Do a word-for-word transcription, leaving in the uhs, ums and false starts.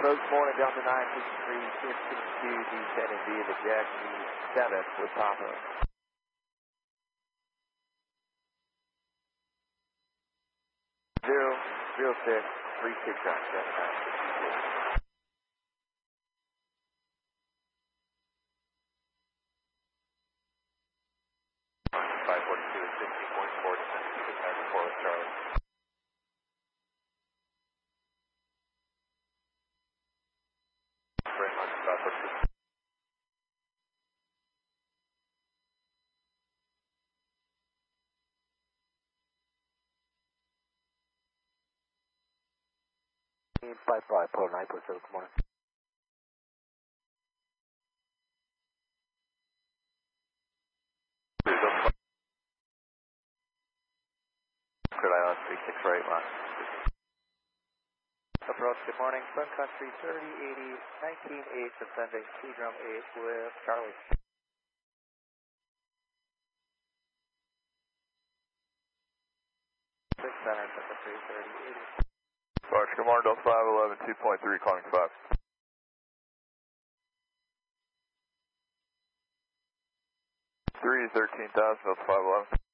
Approach morning, Delta nine six three, fifteen two, descending via the Jackie seven with Papa. Zero, zero six, three six nine seven nine six two. five forty-two is sixteen point four, descending via the Tiger four with Charlie. Very much, five forty-two. five five, Polo nine point seven, good morning. Clear Island three six right, line. Approach, good morning, Sun Country thirty eighty, nineteen eight, descending Seagram eight with Charlie. six center, Sun Country thirty eighty. Fox, good morning, Delta five eleven, two point three, calling five. three thirteen thousand, Delta five eleven.